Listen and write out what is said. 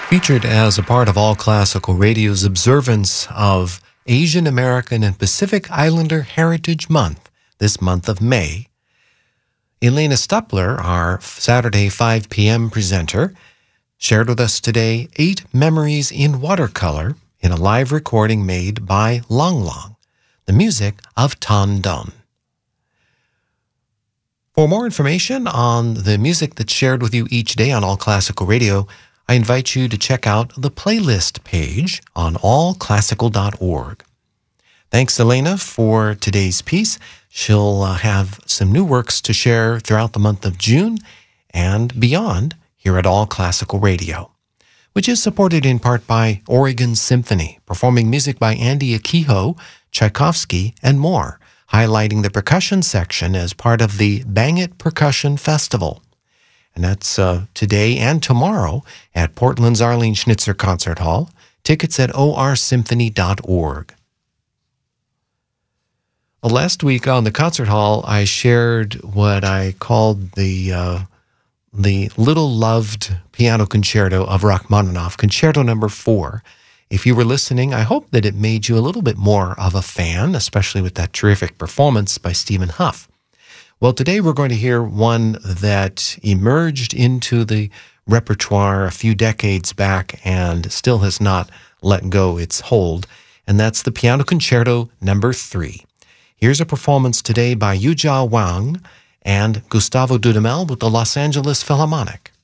Featured as a part of All Classical Radio's observance of Asian American and Pacific Islander Heritage Month, this month of May, Elena Stupler, our Saturday 5 p.m. presenter, shared with us today 8 memories in watercolor in a live recording made by Long Long, the music of Tan Dun. For more information on the music that's shared with you each day on All Classical Radio, I invite you to check out the playlist page on allclassical.org. Thanks, Elena, for today's piece. She'll have some new works to share throughout the month of June and beyond here at All Classical Radio, which is supported in part by Oregon Symphony, performing music by Andy Akiho, Tchaikovsky, and more, highlighting the percussion section as part of the Bang It Percussion Festival. And that's today and tomorrow at Portland's Arlene Schnitzer Concert Hall. Tickets at orsymphony.org. Well, last week on the concert hall, I shared what I called the little loved piano concerto of Rachmaninoff, Concerto Number 4. If you were listening, I hope that it made you a little bit more of a fan, especially with that terrific performance by Stephen Huff. Well, today we're going to hear one that emerged into the repertoire a few decades back and still has not let go its hold, and that's the Piano Concerto Number 3. Here's a performance today by Yujia Wang and Gustavo Dudamel with the Los Angeles Philharmonic.